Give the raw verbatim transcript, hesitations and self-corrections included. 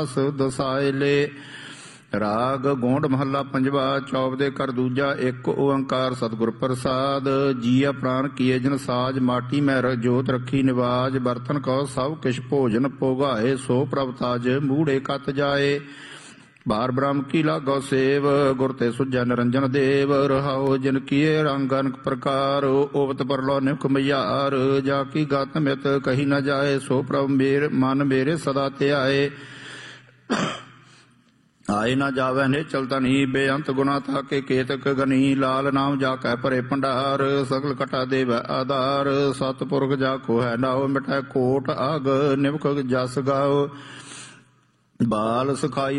ਦਸਾਇਲੇ। ਰਾਗ ਗੋਂਡ ਮਹੱਲਾ ਪੰਜਵਾ। ਚੌਪ ਦੇ ਕਰ ਦੂਜਾ। ਇੱਕ ਓੰਕਾਰ ਸਤਿਗੁਰ ਪ੍ਰਸਾਦ। ਜੀਆ ਪ੍ਰਾਨ ਕੀਏ ਜਨ ਸਾਜ, ਮਾਟੀ ਮੈਂ ਜੋਤ ਰੱਖੀ ਨਿਵਾਜ। ਬਰਤਨ ਕਉ ਸਭ ਕਿਛ ਭੋਜਨ, ਭੋਗਾਏ ਸੋ ਪ੍ਰਭ ਤਾਜ। ਮੂੜੇ ਕਤ ਜਾਏ ਬਾਰ ਬ੍ਰਹਮ ਕੀ ਲਾਗੋ ਸੇਵ, ਗੁਰ ਤੇ ਸੁਝੈ ਨਿਰੰਜਨ ਦੇਵ। ਰਹਾਉ ਜਿਨ ਕੀਏ ਰੰਗ ਅਨਕ ਪ੍ਰਕਾਰ, ਓਵਤ ਪਰਲੋ ਨਿਮਕ ਮਈਆਰ। ਜਾ ਕੀ ਗਤ ਮਿਤ ਕਹੀ ਨ ਜਾਏ, ਸੋ ਪ੍ਰਭ ਮੇਰ ਮਨ ਮੇਰੇ ਸਦਾ ਧਿਆਏ। ਆਏ ਨਾ ਜਾਵੈ ਨੇ ਚਲਤਾ ਨੀ, ਬੇਅੰਤ ਗੁਣਾ ਥਾਕੇ ਕੇਤਕ ਗਨੀ। ਲਾਲ ਨਾਮ ਜਾ ਕੈ ਭਰੇ ਭੰਡਾਰ, ਸਗਲ ਕਟਾ ਦੇਵੈ ਆਧਾਰ। ਸਤਿਪੁਰਖ ਜਾ ਕੋ ਹੈ ਨਾਉ, ਮਿਟੈ ਕੋਟ ਆਗ ਨਿਮਕ ਜਸ ਗਾਓ। ਬਾਲ ਸਖਾਈ